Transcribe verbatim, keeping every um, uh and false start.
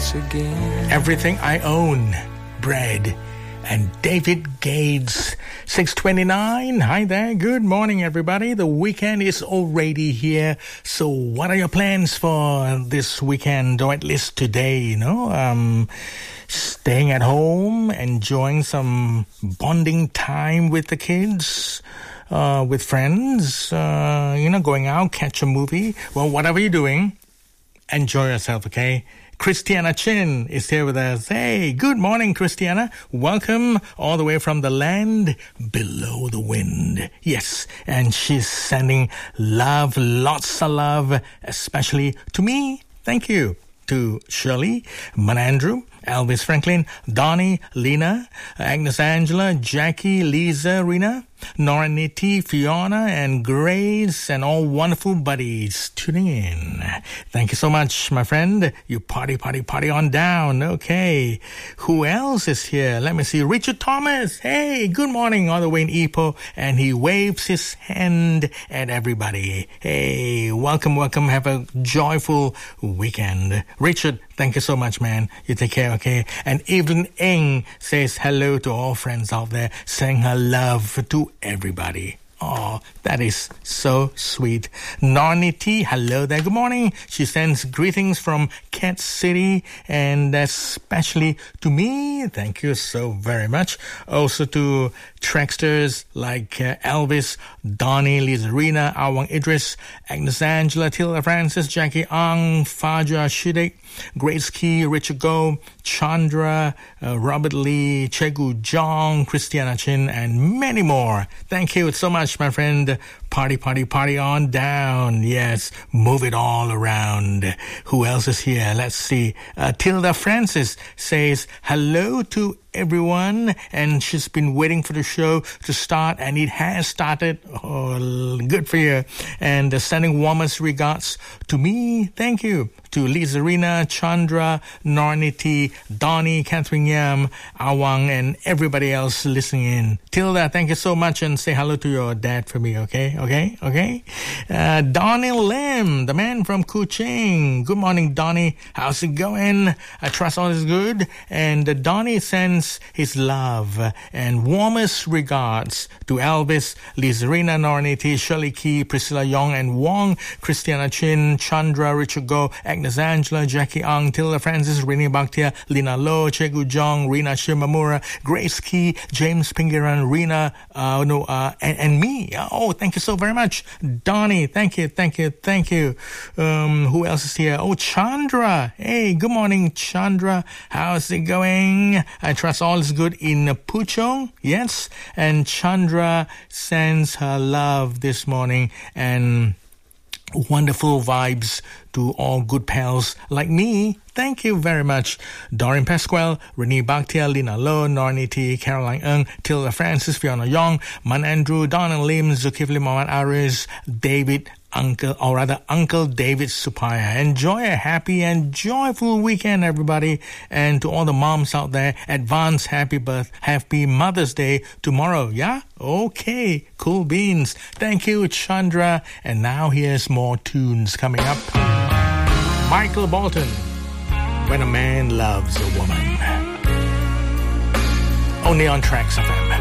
Everything I Own, Bread, and David Gates, six twenty-nine. Hi there, good morning everybody. The weekend is already here. So what are your plans for this weekend, or at least today, you know? Um, staying at home, enjoying some bonding time with the kids, uh, with friends, uh, you know, going out, catch a movie. Well, whatever you're doing, enjoy yourself, okay? Christiana Chin is here with us. Hey, good morning, Christiana. Welcome all the way from the land below the wind. Yes, and she's sending love, lots of love, especially to me. Thank you. To Shirley, Manandrew, Elvis Franklin, Donnie, Lena, Agnes Angela, Jackie, Lisa, Rina, Nora Niti, Fiona, and Grace, and all wonderful buddies tuning in. Thank you so much, my friend. You party, party, party on down. Okay. Who else is here? Let me see. Richard Thomas. Hey, good morning, all the way in Ipoh. And he waves his hand at everybody. Hey, welcome, welcome. Have a joyful weekend. Richard, thank you so much, man. You take care, okay? And Evelyn Ng says hello to all friends out there, saying her love to everybody. Oh, that is so sweet. Narni T, hello there, good morning. She sends greetings from Cat City, and especially to me. Thank you so very much. Also to Tracksters like uh, Elvis, Donnie, Lizarina, Awang Idris, Agnes Angela, Tilda Francis, Jackie Ang, Faja Shidek, Grace Key, Richard Go, Chandra, uh, Robert Lee, Chegu Jong, Christiana Chin, and many more. Thank you so much, my friend. Party, party, party on down. Yes, move it all around. Who else is here? Let's see. Uh, Tilda Francis says hello to everyone, and she's been waiting for the show to start, and it has started. Oh, good for you. And uh, sending warmest regards to me. Thank you. To Lizarina, Chandra, Narniti, Donnie, Catherine Yam, Awang, and everybody else listening in. Tilda, thank you so much, and say hello to your dad for me, okay? Okay? Okay? Uh, Donnie Lim, the man from Kuching. Good morning, Donnie. How's it going? I trust all is good. And uh, Donnie sends his love and warmest regards to Elvis, Lizarina, Narniti, Shirley Key, Priscilla Young, and Wong, Christiana Chin, Chandra, Richard Go, Agnes Angela, Jackie Ang, Tilda Francis, Rini Bhatia, Lina Lo, Chegu Jong, Rina Shimamura, Grace Key, James Pingiran, Rina, uh, no, uh, and, and me. Oh, thank you so very much. Donnie, thank you, thank you, thank you. Um, who else is here? Oh, Chandra. Hey, good morning, Chandra. How's it going? I trust all is good in Puchong. Yes. And Chandra sends her love this morning and wonderful vibes to all good pals like me. Thank you very much. Doreen Pasquale, Renee Bhatia, Lina Lo, Norniti, Caroline Ng, Tilda Francis, Fiona Young, Man Andrew, Donna Lim, Zulkifli Mohammed Aris, David Uncle, or rather Uncle David Supaya. Enjoy a happy and joyful weekend, everybody. And to all the moms out there, advance happy birth, happy Mother's Day tomorrow, yeah? Okay, cool beans. Thank you, Chandra. And now here's more tunes coming up. Michael Bolton, When a Man Loves a Woman. Only on Tracks F M.